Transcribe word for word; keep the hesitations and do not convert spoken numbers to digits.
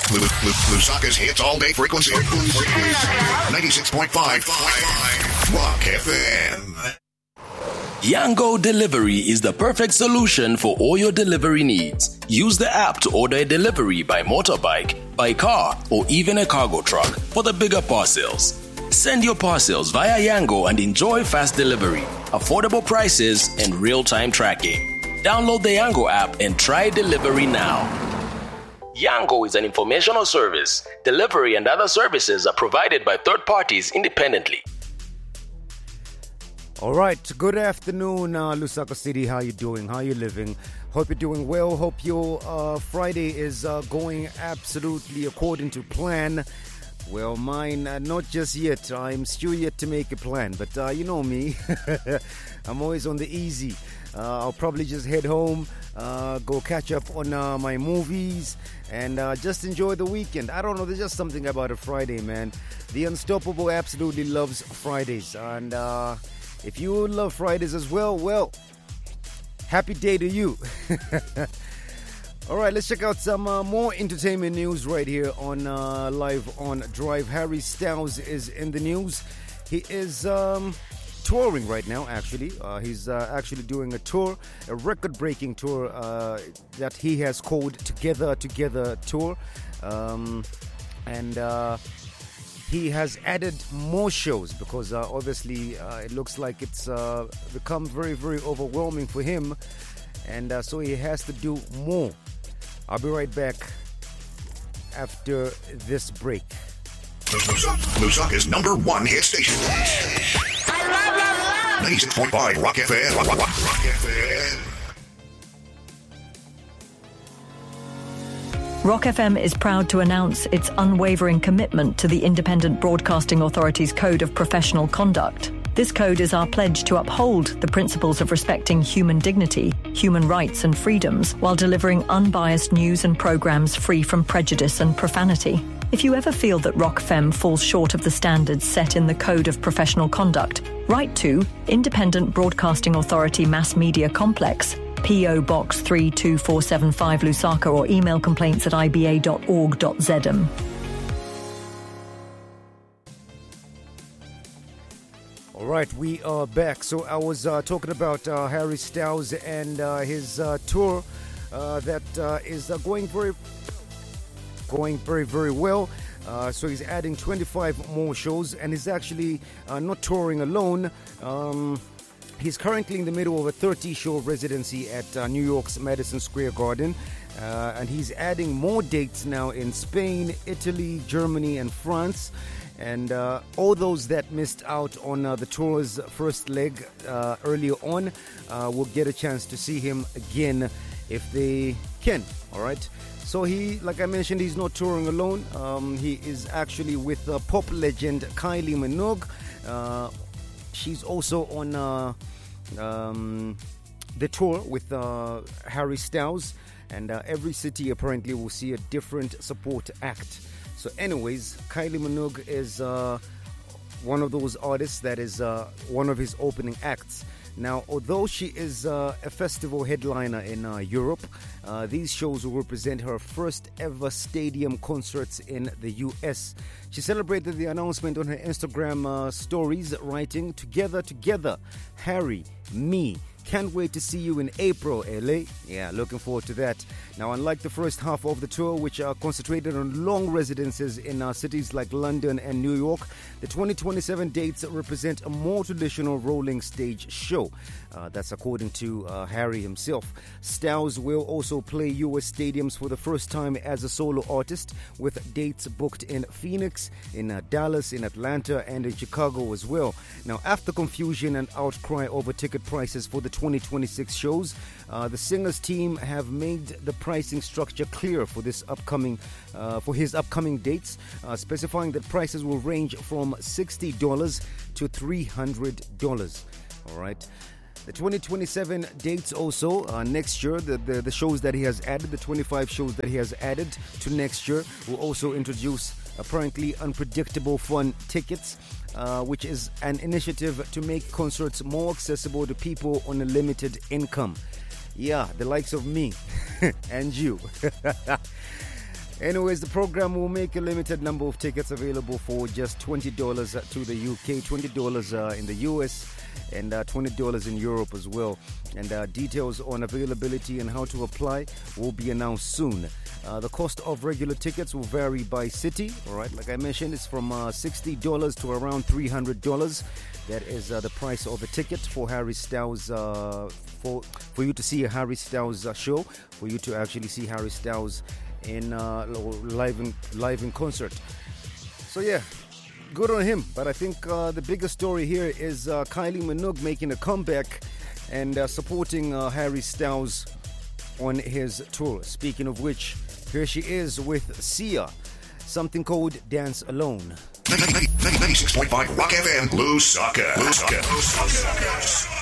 Lusaka's hits all day frequency. ninety-six point five Rock F M. Yango Delivery is the perfect solution for all your delivery needs. Use the app to order a delivery by motorbike, by car, or even a cargo truck for the bigger parcels. Send your parcels via Yango and enjoy fast delivery, affordable prices, and real-time tracking. Download the Yango app and try delivery now. Yango is an informational service. Delivery and other services are provided by third parties independently. All right, good afternoon, uh, Lusaka City. How you doing? How you living? Hope you're doing well. Hope your uh, Friday is uh, going absolutely according to plan. Well, mine, uh, not just yet. I'm still yet to make a plan, but uh, you know me. I'm always on the easy. Uh, I'll probably just head home, uh, go catch up on uh, my movies, and uh, just enjoy the weekend. I don't know, there's just something about a Friday, man. The Unstoppable absolutely loves Fridays, and uh, if you love Fridays as well, well, happy day to you. All right, let's check out some uh, more entertainment news right here on uh, Live on Drive. Harry Styles is in the news. He is um, touring right now, actually. Uh, he's uh, actually doing a tour, a record-breaking tour uh, that he has called Together Together Tour. Um, and uh, he has added more shows because uh, obviously uh, it looks like it's uh, become very, very overwhelming for him. And uh, so he has to do more. I'll be right back after this break. Lusaka's number one hit station. ninety-six point five Rock F M. Rock, Rock, Rock F M. Rock F M is proud to announce its unwavering commitment to the Independent Broadcasting Authority's Code of Professional Conduct. This code is our pledge to uphold the principles of respecting human dignity, human rights and freedoms while delivering unbiased news and programs free from prejudice and profanity. If you ever feel that Rock F M falls short of the standards set in the Code of Professional Conduct, write to Independent Broadcasting Authority Mass Media Complex, P O Box three two four seven five Lusaka, or email complaints at i b a dot org dot z m. All right, we are back. So I was uh, talking about uh, Harry Styles and uh, his uh, tour uh, that uh, is uh, going very, going very, very well. Uh, so he's adding twenty-five more shows, and he's actually uh, not touring alone. Um, he's currently in the middle of a thirty-show residency at uh, New York's Madison Square Garden, uh, and he's adding more dates now in Spain, Italy, Germany, and France. And uh, all those that missed out on uh, the tour's first leg uh, earlier on uh, will get a chance to see him again if they can. All right. So he, like I mentioned, he's not touring alone. Um, he is actually with uh, pop legend Kylie Minogue. Uh, she's also on uh, um, the tour with uh, Harry Styles. And uh, every city apparently will see a different support act. So anyways, Kylie Minogue is uh, one of those artists that is uh, one of his opening acts. Now, although she is uh, a festival headliner in uh, Europe, uh, these shows will represent her first ever stadium concerts in the U S. She celebrated the announcement on her Instagram uh, stories, writing, "Together, together, Harry, me. Can't wait to see you in April, L A." Yeah, looking forward to that. Now, unlike the first half of the tour, which are concentrated on long residences in uh, cities like London and New York, the twenty twenty-seven dates represent a more traditional rolling stage show. Uh, that's according to uh, Harry himself. Styles will also play U S stadiums for the first time as a solo artist, with dates booked in Phoenix, in uh, Dallas, in Atlanta, and in Chicago as well. Now, after confusion and outcry over ticket prices for the twenty twenty-six shows, uh, the singers team have made the pricing structure clear for this upcoming, uh, for his upcoming dates, uh, specifying that prices will range from sixty dollars to three hundred dollars. All right. The twenty twenty-seven dates also uh, next year, the, the, the shows that he has added, the twenty-five shows that he has added to next year will also introduce apparently unpredictable fun tickets, uh, which is an initiative to make concerts more accessible to people on a limited income. Yeah, the likes of me and you. Anyways, the program will make a limited number of tickets available for just twenty dollars to the U K, twenty dollars uh, in the U S, and uh, twenty dollars in Europe as well. And uh, details on availability and how to apply will be announced soon. Uh, the cost of regular tickets will vary by city. All right, like I mentioned, it's from uh, sixty dollars to around three hundred dollars. That is uh, the price of a ticket for Harry Styles, uh, for for you to see a Harry Styles uh, show, for you to actually see Harry Styles in uh, live in live in concert. So yeah, good on him. But I think uh, the bigger story here is uh, Kylie Minogue making a comeback and uh, supporting uh, Harry Styles on his tour. Speaking of which, here she is with Sia, something called Dance Alone. ninety-six point five Rock F M, Lusaka. Lusaka.